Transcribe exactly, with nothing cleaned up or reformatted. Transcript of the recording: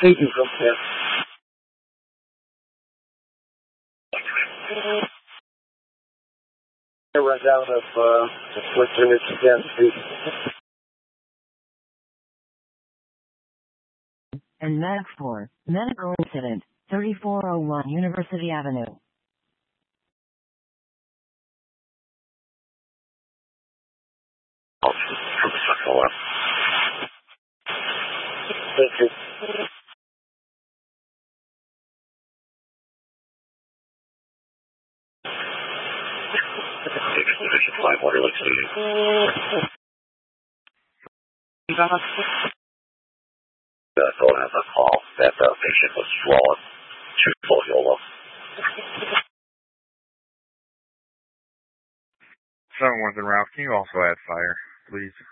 Thank you from here. I run out of uh, what units again, please. And Mag four, medical incident, thirty-four oh one University Avenue. Thank you. Division five, Water Lake Station. Uh, so has a call that the patient was swollen to Foliola. seven one one Ralph, can you also add fire, please?